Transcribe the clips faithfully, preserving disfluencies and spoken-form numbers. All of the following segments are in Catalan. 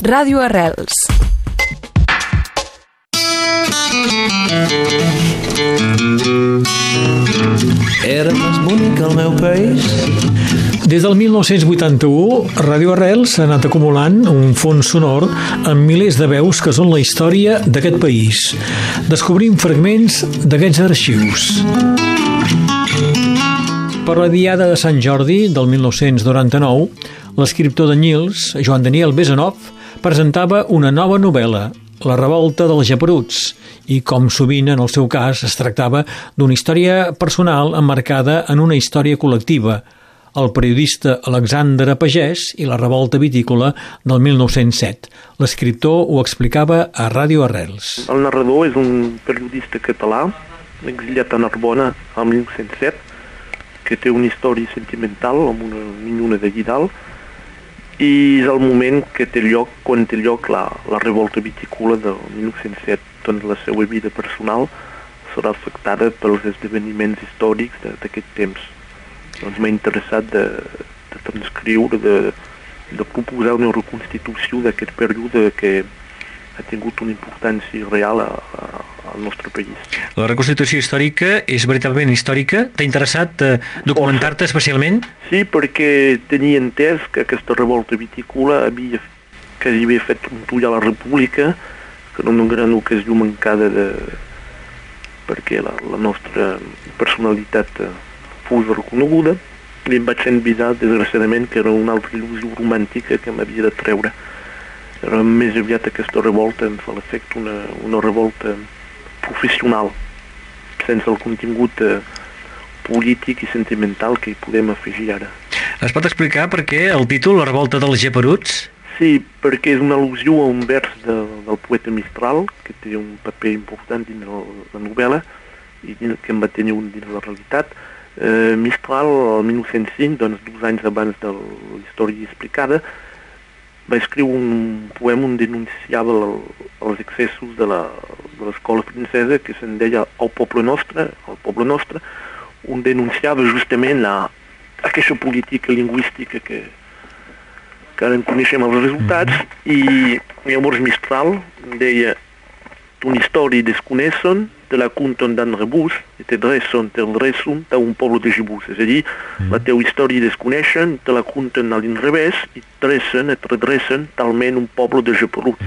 Ràdio Arrels. Era més bonic el meu país. Des del mil nou-cents vuitanta-u, Ràdio Arrels ha anat acumulant un fons sonor amb milers de veus que són la història d'aquest país. Descobrim fragments d'aquests arxius. Per la Diada de Sant Jordi del mil nou-cents noranta-nou, l'escriptor de Nils, Joan Daniel Besenov, presentava una nova novel·la, La revolta dels geperuts, i com sovint en el seu cas es tractava d'una història personal emmarcada en una història col·lectiva, el periodista Alexandre Pagès i la revolta vitícola del mil nou-cents set. L'escriptor ho explicava a Ràdio Arrels. El narrador és un periodista català, exiliat a Narbona el mil nou-cents set, que té una història sentimental amb una minyona de Guidal, i és el moment que té lloc, quan té lloc la, la revolta vitícola del mil nou-cents set. Doncs la seva vida personal serà afectada pels esdeveniments històrics d'aquest temps. Doncs m'ha interessat de, de transcriure, de, de proposar una reconstitució d'aquest període que ha tingut una importància real a, a, al nostre país. La reconstitució històrica és veritablement històrica? T'ha interessat eh, documentar-te especialment? Sí, perquè tenia entès que aquesta revolta vitícola havia, que havia fet trontollar la República, que era una gran ocasió mancada de, perquè la, la nostra personalitat fos reconeguda, i em vaig envisar, desgraciadament, que era una altra il·lusió romàntica que m'havia de treure. Era més aviat aquesta revolta, em fa l'efecte una, una revolta professional, sense el contingut eh, polític i sentimental que hi podem afegir ara. Es pot explicar per què el títol, La revolta dels geperuts? Sí, perquè és una al·lusió a un vers de, del poeta Mistral, que té un paper important dins la novel·la i que em va tenir un dins la realitat. Eh, Mistral, el mil nou-cents cinc, doncs dos anys abans de la història explicada, va escriure un poema on denunciava el, els excessos de l'escola francesa, que se'n deia El poble nostre, el poble nostre, on denunciava justament la, aquesta política lingüística que, que ara en coneixem els resultats, i llavors Mistral deia: «Ton història desconeixen, te la conten d'un rebús, i te dressen, te dressen, ta un poble de gibús». És a dir, la teva història desconeixen, te la conten a l'inrevés, i dressen, et redressen talment un poble de geperuts.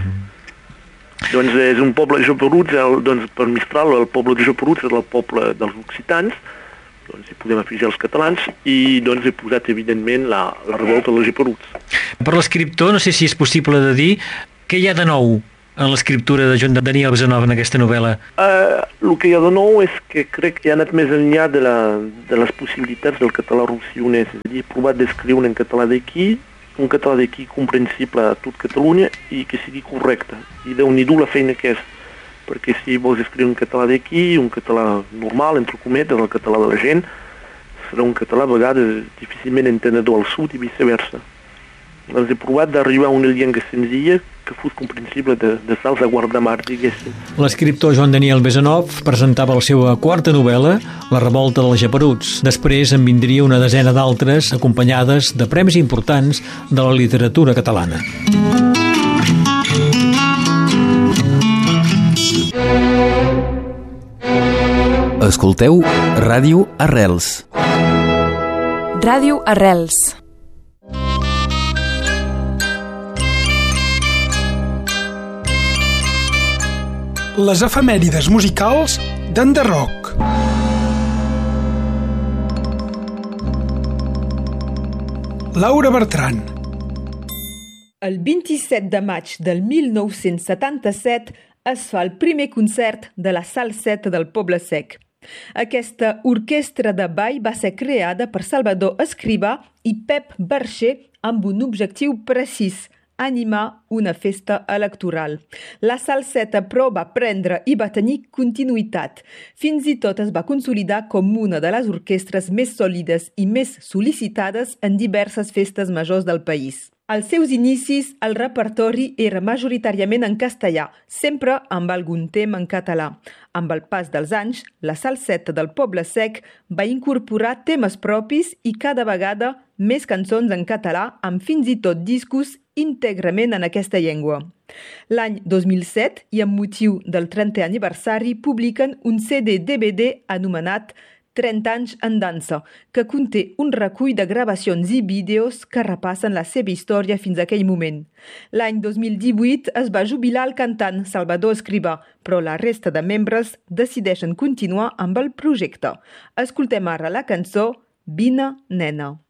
Mm. Doncs és un poble de geperuts, el, doncs per Mistral el poble de geperuts és el poble dels occitans, doncs hi podem afegir els catalans, i doncs he posat evidentment la, la revolta dels geperuts. Per l'escriptor, no sé si és possible de dir què hi ha de nou en l'escriptura de Joan Daniel Besenov en aquesta novel·la? Uh, el que hi ha de nou és que crec que ha anat més enllà de, la, de les possibilitats del català rossonès. És a dir, he provat d'escriure en català d'aquí, un català d'aquí comprensible a tot Catalunya i que sigui correcte. I déu-n'hi-do la feina que és. Perquè si vols escriure un català d'aquí, un català normal, entre cometes, el català de la gent, serà un català a vegades difícilment entenedor al sud i viceversa. Doncs he provat d'arribar a una llengua senzilla que fos comprensible de, de salts a guardamar, diguéssim. L'escriptor Joan Daniel Besenov presentava la seva quarta novel·la, La revolta dels geperuts. Després en vindria una desena d'altres, acompanyades de premis importants de la literatura catalana. Escolteu Ràdio Arrels. Ràdio Arrels. Les efemèrides musicals d'Enderroc. Laura Bertran. El vint-i-set de maig del mil nou-cents setanta-set es fa el primer concert de la Salseta del Poble Sec. Aquesta orquestra de ball va ser creada per Salvador Escrivà i Pep Barxer amb un objectiu precís: animar una festa electoral. La Salseta, però, va prendre i va tenir continuïtat. Fins i tot es va consolidar com una de les orquestres més sòlides i més sol·licitades en diverses festes majors del país. Als seus inicis, el repertori era majoritàriament en castellà, sempre amb algun tema en català. Amb el pas dels anys, la Salseta del Poble Sec va incorporar temes propis i cada vegada més cançons en català, amb fins i tot discos íntegrament en aquesta llengua. L'any dos mil set, i amb motiu del trentè aniversari, publiquen un C D D V D anomenat trenta anys en dansa, que conté un recull de gravacions i vídeos que repassen la seva història fins a aquell moment. L'any dos mil divuit es va jubilar el cantant Salvador Escrivà, però la resta de membres decideixen continuar amb el projecte. Escoltem ara la cançó Vine, nena.